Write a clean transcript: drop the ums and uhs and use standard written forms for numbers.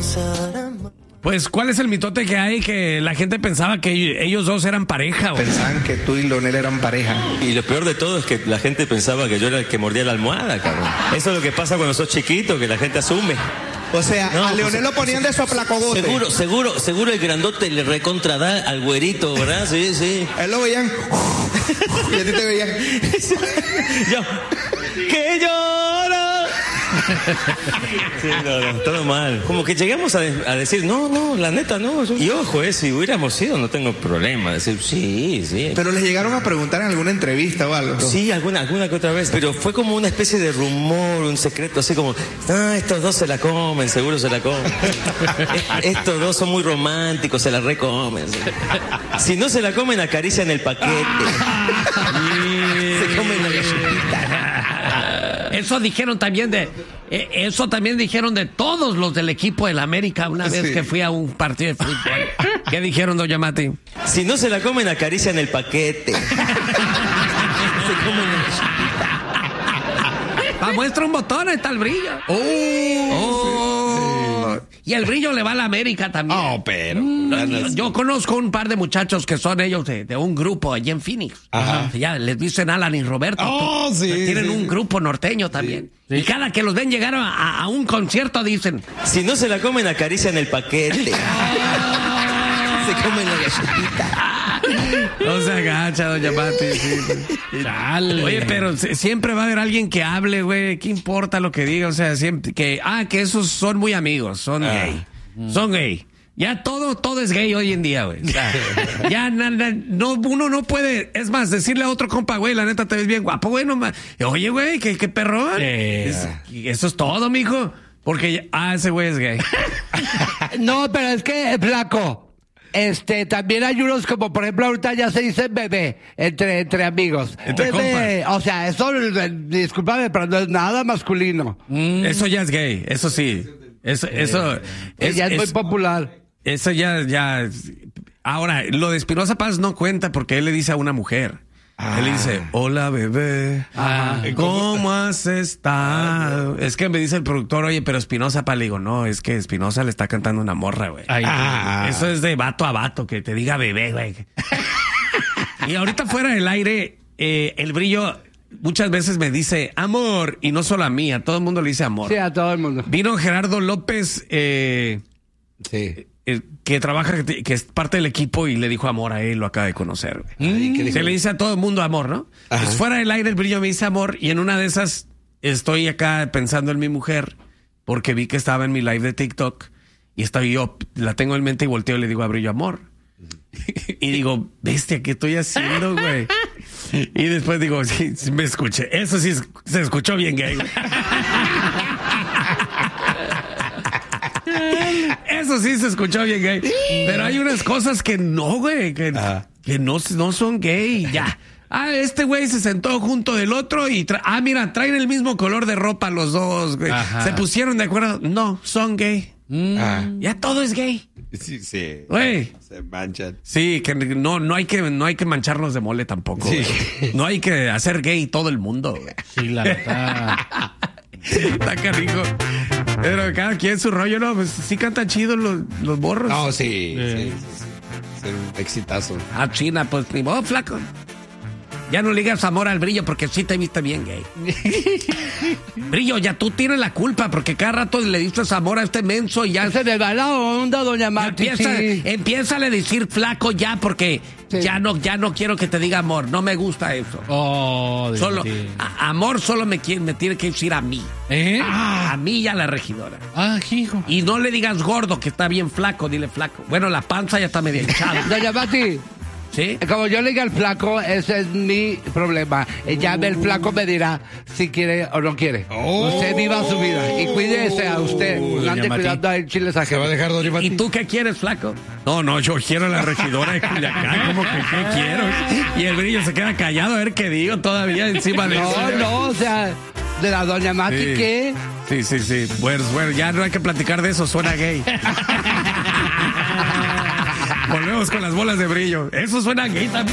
Pues, ¿cuál es el mitote que hay que la gente pensaba que ellos dos eran pareja, güey? Pensaban que tú y Leonel eran pareja. Y lo peor de todo es que la gente pensaba que yo era el que mordía la almohada, cabrón. Eso es lo que pasa cuando sos chiquito, que la gente asume. O sea, No, a Leonel lo ponían de soplacogote. Seguro el grandote le recontra da al güerito, ¿verdad? Sí, sí. A él lo veían. Y a ti te veían. Yo, que lloro. Sí, no, todo mal. Como que llegamos a decir, no, la neta no. Y ojo, si hubiéramos sido, no tengo problema. Decir, sí. Pero les llegaron a preguntar en alguna entrevista o algo. Sí, alguna que otra vez. Pero fue como una especie de rumor, un secreto, así como, estos dos se la comen, seguro se la comen. Estos dos son muy románticos, se la recomen. Si no se la comen, acarician el paquete. Se comen la galletita. Eso también dijeron de todos los del equipo del América una vez que fui a un partido de fútbol. ¿Qué dijeron, doña Mati? Si no se la comen, acarician el paquete. Se comen la galletita. Muestra un botón, ahí está el brillo. Y el brillo le va a la América también. Pero. Yo conozco un par de muchachos que son ellos de un grupo allí en Phoenix. Ajá. Ya les dicen Alan y Roberto. Tienen un grupo norteño también. Sí. Y cada que los ven llegar a un concierto dicen: si no se la comen, acarician el paquete. Se comen la galletita. No se agacha, doña Mati. Oye, pero siempre va a haber alguien que hable, güey. ¿Qué importa lo que diga? O sea, siempre que esos son muy amigos, son gay. Son gay. Ya todo es gay hoy en día, güey. Ya uno no puede, es más, decirle a otro compa, güey, la neta te ves bien guapo, güey, no más. Oye, güey, qué perrón. Eso es todo, mijo. Porque ese güey es gay. No, pero es que, flaco. También hay unos como, por ejemplo, ahorita ya se dice bebé entre amigos. Entre bebé, compas. o sea, eso, discúlpame, pero no es nada masculino. Eso ya es gay, eso sí. Eso ya es muy popular. Eso ya. Ahora, lo de Espinosa Paz no cuenta porque él le dice a una mujer. Él le dice, hola bebé, ¿cómo has estado? Es que me dice el productor, oye, pero Espinosa Paz, le digo, no, es que Espinosa le está cantando una morra, güey. Eso es de vato a vato, que te diga bebé, güey. Y ahorita fuera del aire, el brillo muchas veces me dice amor, y no solo a mí, a todo el mundo le dice amor. Sí, a todo el mundo. Vino Gerardo López, que trabaja, que es parte del equipo, y le dijo amor a él, lo acaba de conocer. Se le dice a todo el mundo amor, ¿no? Pues fuera del aire el brillo me dice amor, y en una de esas estoy acá pensando en mi mujer, porque vi que estaba en mi live de TikTok, y yo la tengo en mente y volteo y le digo a brillo amor. Y digo, bestia, ¿qué estoy haciendo, güey? Y después digo, sí, me escuché. Eso sí se escuchó bien gay. Eso sí se escuchó bien gay. Pero hay unas cosas que no, güey, que no son gay. Ya. Este güey se sentó junto del otro y mira, traen el mismo color de ropa los dos, güey. Se pusieron de acuerdo. No, son gay. Ya todo es gay. Sí. Güey. Se manchan. Sí, que no hay que mancharnos de mole tampoco. Sí. No hay que hacer gay todo el mundo, güey. Sí, la verdad. Está canijo. Pero cada quien su rollo, ¿no? Pues sí cantan chidos los borros. No, sí. Es un exitazo. China, pues ni modo, flaco. Ya no le digas amor al brillo porque sí te viste bien gay. Brillo, ya tú tienes la culpa porque cada rato le dices amor a este menso y ya se me va la onda, doña Mati. Empieza a decir flaco ya porque ya no quiero que te diga amor. No me gusta eso. Amor solo me tiene que decir a mí. A mí y a la regidora. Hijo. Y no le digas gordo que está bien flaco, dile flaco. Bueno, la panza ya está medio hinchada. Doña Mati. ¿Sí? Como yo le diga al flaco, ese es mi problema. Ya el flaco me dirá si quiere o no quiere. Usted viva su vida y cuídese a usted. Ande cuidando a chiles ajenos. Se va a dejar doña Mati. ¿Y tú qué quieres, flaco? No, yo quiero a la regidora de Culiacán. ¿Cómo que qué quiero? Y el brillo se queda callado a ver qué digo todavía encima de eso. No, o sea, de la doña Mati, sí. ¿Qué? Sí. Bueno, ya no hay que platicar de eso, suena gay. Volvemos con las bolas de brillo. Eso suena gay también.